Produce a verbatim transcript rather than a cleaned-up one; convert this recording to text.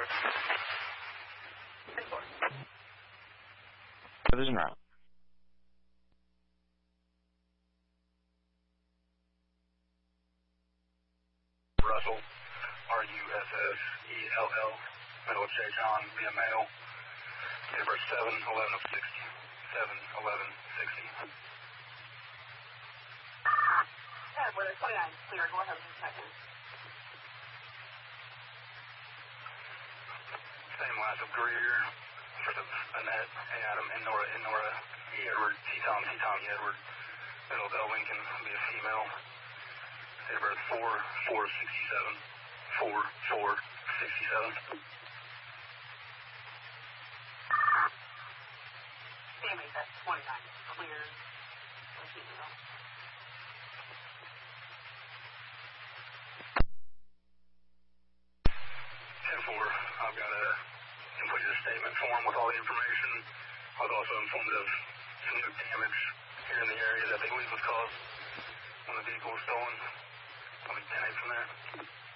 Division route. Russell, R U S S E L L, middle of J. John, via mail. Number seven eleven of sixty. seven eleven sixty. Yeah, we're twenty-nine. Clear. Go ahead and check in. Same last of Greer, first of Annette, A. Adam, and Nora, and Nora, E. Edward, T. Tom, T. Tom, E. Edward, middle of L. Lincoln, be a female. Date of birth four four sixty-seven. four four sixty-seven. Sammy, that's twenty-nine. Clear. Female. ten four, I've got a completed a statement form with all the information. I was also informed of some new damage here in the area that they believe was caused when the vehicle was stolen. I'll be ten eight from there.